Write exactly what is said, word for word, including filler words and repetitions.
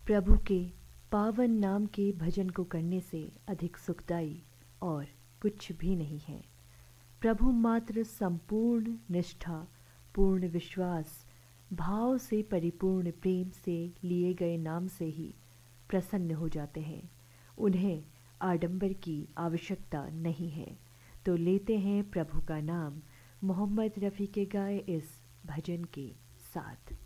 प्रभु के पावन नाम के भजन को करने से अधिक सुखदाई और कुछ भी नहीं है। प्रभु मात्र संपूर्ण निष्ठा, पूर्ण विश्वास, भाव से परिपूर्ण प्रेम से लिए गए नाम से ही प्रसन्न हो जाते हैं। उन्हें आडंबर की आवश्यकता नहीं है। तो लेते हैं प्रभु का नाम मोहम्मद रफ़ी के गाए इस भजन के साथ।